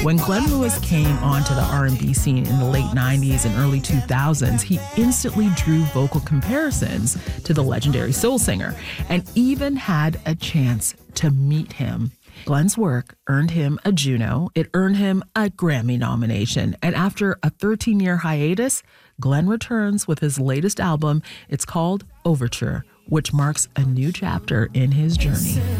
When Glenn Lewis came onto the R&B scene in the late 90s and early 2000s, he instantly drew vocal comparisons to the legendary soul singer and even had a chance to meet him. Glenn's work earned him a Juno. It earned him a Grammy nomination. And after a 13-year hiatus, Glenn returns with his latest album. It's called Overture, which marks a new chapter in his journey.